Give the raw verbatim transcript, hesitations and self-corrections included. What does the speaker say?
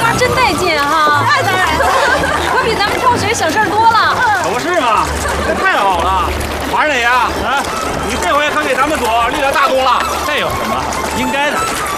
花真带劲哈！ 那当然， 可比咱们挑水省事儿多了。 可不是嘛，这太好了！华人爷啊，你这回可给咱们组立了大功了。 这有什么？应该的。